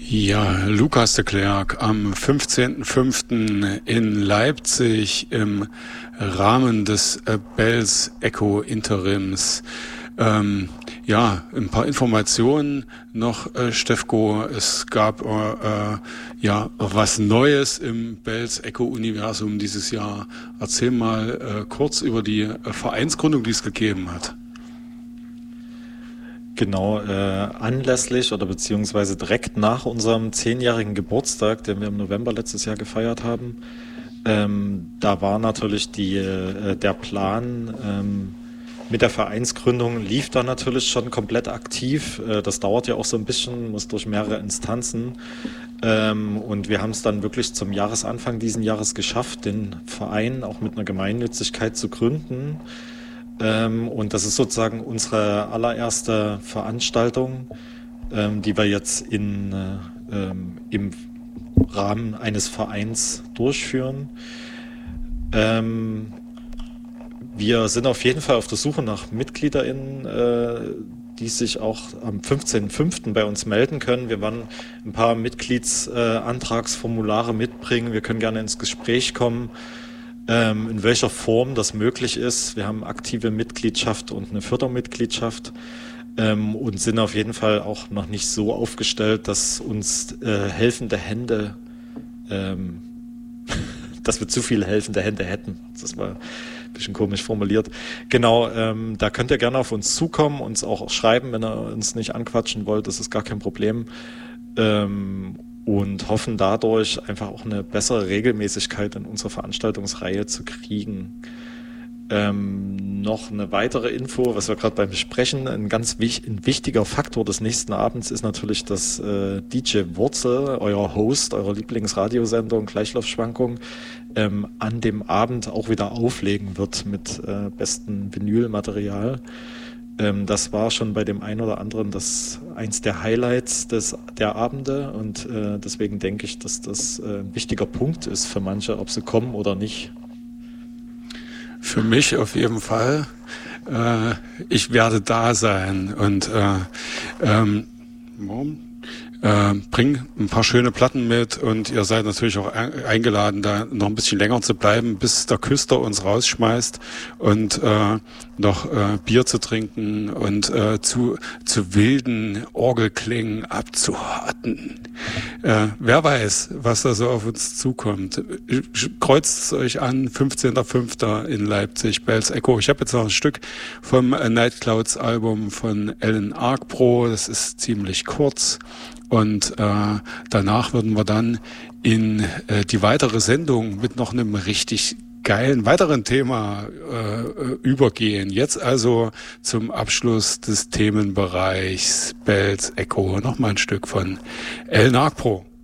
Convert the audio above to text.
Ja, Lukas de Klerk am 15.05. in Leipzig im Rahmen des Bells Echo Interims. Ein paar Informationen noch, Stefko. Es gab was Neues im Bells Echo Universum dieses Jahr. Erzähl mal kurz über die Vereinsgründung, die es gegeben hat. Genau, anlässlich oder beziehungsweise direkt nach unserem 10-jährigen Geburtstag, den wir im November letztes Jahr gefeiert haben, da war natürlich der Plan mit der Vereinsgründung lief da natürlich schon komplett aktiv. Das dauert ja auch so ein bisschen, muss durch mehrere Instanzen. Und wir haben es dann wirklich zum Jahresanfang diesen Jahres geschafft, den Verein auch mit einer Gemeinnützigkeit zu gründen. Und das ist sozusagen unsere allererste Veranstaltung, die wir jetzt im Rahmen eines Vereins durchführen. Wir sind auf jeden Fall auf der Suche nach MitgliederInnen, die sich auch am 15.05. bei uns melden können. Wir werden ein paar Mitgliedsantragsformulare mitbringen. Wir können gerne ins Gespräch kommen, in welcher Form das möglich ist. Wir haben aktive Mitgliedschaft und eine Fördermitgliedschaft und sind auf jeden Fall auch noch nicht so aufgestellt, dass uns helfende Hände, dass wir zu viele helfende Hände hätten. Das war ein bisschen komisch formuliert. Genau, da könnt ihr gerne auf uns zukommen, uns auch schreiben, wenn ihr uns nicht anquatschen wollt. Das ist gar kein Problem. Und hoffen dadurch einfach auch eine bessere Regelmäßigkeit in unserer Veranstaltungsreihe zu kriegen. Noch eine weitere Info, was wir gerade beim Besprechen, ein wichtiger Faktor des nächsten Abends ist natürlich, dass DJ Wurzel, euer Host, eurer Lieblingsradiosendung Gleichlaufschwankung, an dem Abend auch wieder auflegen wird mit bestem Vinylmaterial. Das war schon bei dem einen oder anderen eins der Highlights der Abende und deswegen denke ich, dass das ein wichtiger Punkt ist für manche, ob sie kommen oder nicht. Für mich auf jeden Fall. Ich werde da sein und bring ein paar schöne Platten mit und ihr seid natürlich auch eingeladen, da noch ein bisschen länger zu bleiben, bis der Küster uns rausschmeißt und noch Bier zu trinken und zu wilden Orgelklängen abzuwarten. Wer weiß, was da so auf uns zukommt. Kreuzt es euch an, 15.05. in Leipzig, Bells Echo. Ich habe jetzt noch ein Stück vom Night Clouds Album von Alan Arcbro, das ist ziemlich kurz. Und danach würden wir dann in die weitere Sendung mit noch einem richtig geilen weiteren Thema übergehen. Jetzt also zum Abschluss des Themenbereichs Bells Echo nochmal ein Stück von Alan Arcbro.